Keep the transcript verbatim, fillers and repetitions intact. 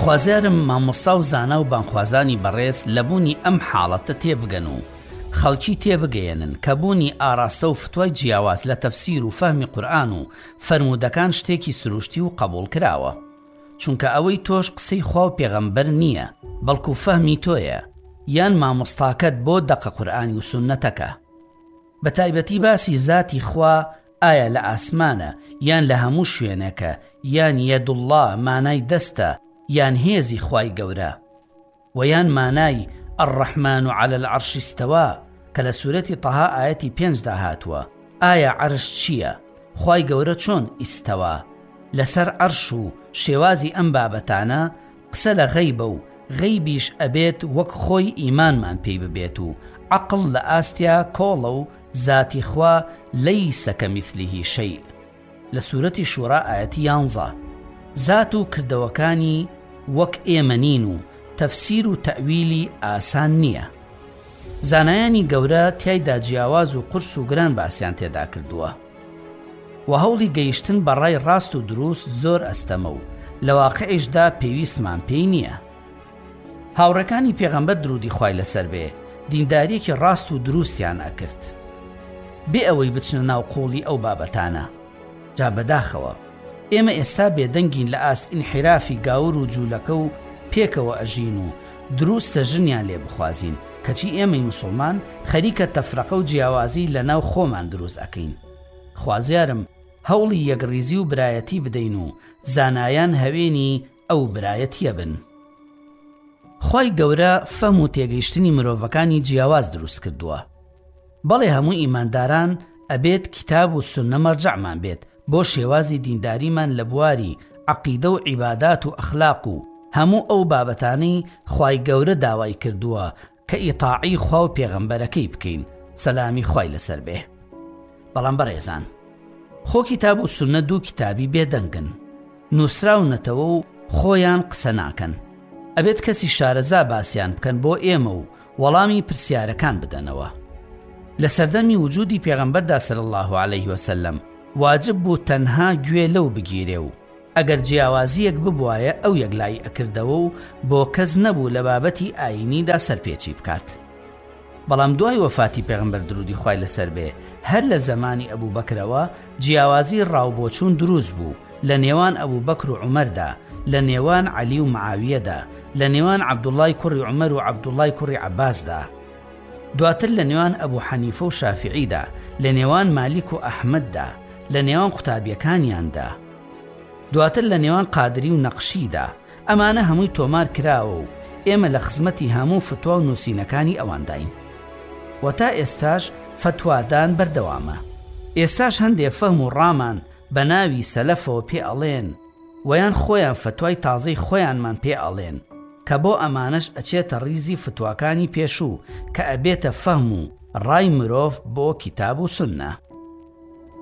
خوازیارم مامۆستا و زانا و بانخوازانی بەڕێز لەبوونی ئەم حاڵەتە تێبگەن و خەڵکی تێبگەێنن کە بوونی ئاراستە و فتوای جیاواز لە تەفسیر و فەهمی قورئان و فەرموودەکان شتێکی سروشتی و قبول کراوە، چونکە ئەوەی تۆش قسەی خوا و پێغەمبەر نییە، بەڵکو فەهمی تۆیە یان مامۆستاکەت بۆ دەقە قورئانی و سوننەتەکە. بە تایبەتی باسی زاتی خوا ئایا لە ئاسمانە یان لە هەموو شوێنەکە یان یەدوڵڵا مانای دەستە یان هێزی خوای گەورە، و یان مانای الرحمن على العرش استوى کە لە سوورەتی تەها ئاەتی پێنجدا هاتووە. ئایا عەرش چییە؟ خوای گەورە چۆن ئیستەوا لەسەر عەرش و شێوازی ئەم بابەتانە قسە لە غەیبە و غەیبیش ئەبێت وەک خۆی ئیمانمان پێی ببێت و عەقڵ لە ئاستیا کۆڵە و ذاتی خوا لەیسە کەمیثلیه شەیء لە سوورەتی شوورا ئاەتی یانزە. زات و کردەوەکانی وەک ئێمە نین و تەفسیر و تەویلی ئاسان نییە. زانایانی گەورە تیایدا جیاواز و قرس و گران باسییان تێدا کردووە و هەوڵی گەیشتن بە ڕای ڕاست و دروست زۆر ئەستەمە و لە واقعیشدا پێویستمان پێی نییە. هاوڕەکانی پێغەمبەر درودی خوای لەسەر بێ دینداریەکی ڕاست و دروستیان ئەکرد بێ ئەوەی بچنە ناو قوڵی ئەو بابەتانە. جا بەداخەوە ئێمە ئێستا بێدەنگین لە ئاست ئینحرافی گاور و جوولەکە و پێکەوە ئەژین و دروستە ژنیان لێ بخوازین، کەچی ئێمەی موسڵمان خەریکە تەفرەقە و جیاوازی لە ناو خۆمان دروست ئەکەین. خوازیارم هەوڵی یەکڕیزی و برایەتی بدەین و زانایان هەوێنی ئەو برایەتیە بن. خوای گەورە فەم و تێگەیشتنی مرۆڤەکانی جیاواز دروست کردووە، بەڵێ هەموو ئیمانداران ئەبێت کتاب و سوننە مەرجەعمان بێت بۆ شێوازی دینداریمان لە بواری عەقیدە و عیبادات و ئەخلاق و هەموو ئەو بابەتانەی خوای گەورە داوای کردووە کە ئیتاعی خوا و پێغەمبەرەکەی بکەین، سەلامی خوای لەسەر بێ. بەڵام بەڕێزان، خۆ کتاب و سوننە دوو کتابی بێدەنگن، نووسراونەتەوە و خۆیان قسە ناکەن. ئەبێت کەسی شارەزا باسییان بکەن بۆ ئێمە و وەڵامی پرسیارەکان بدەنەوە. لە سەردەمی وجودی پێغەمبەردا صلی الله علیه وسلم واجب بوو تەنها گوێ لەو بگیرێ و ئەگەر جیاوازیەک ببوایە ئەو یەکلای ئەکردەوە و بۆ کەس نەبوو لە بابەتی ئاینیدا سەرپێچی بکات. بەڵام دوای وەفاتی پێغەمبەر درودی خوای لەسەر بێ هەر لە زەمانی ئەبوو بەکرەوە جیاوازی ڕاوبۆچوون دروست بوو لە نێوان ئەبوو بەکر و عومەردا، لە نێوان عەلی و معاویەدا، لە نێوان عەبدوڵای کوڕی عومەر و عەبدوڵای کوڕی عەباسدا، دواتر لە نێوان ئەبوو حەنیفە و شافعیدا، لە نێوان مالیک و ئەحمەددا، لە نێوان قوتابیەکانیاندا، دواتر لە نێوان قادری و نەقشیدا. ئەمانە هەمووی تۆمار کراوە و ئێمە لە خزمەتی هەموو فتوا و نووسینەکانی ئەوانداین و تا ئێستاش فتوادان بەردەوامە. ئێستاش هەندێک فەهم و ڕامان بە ناوی سەلەفەوە پێ ئەڵێن ویان خۆیان فتوای تازەی خۆیانمان پێ ئەڵێن کە بۆ ئەمانەش ئەچێتە ڕیزی فتواکانی پێشوو کە ئەبێتە فەهم و ڕای مرۆڤ بۆ کتاب و سوننە.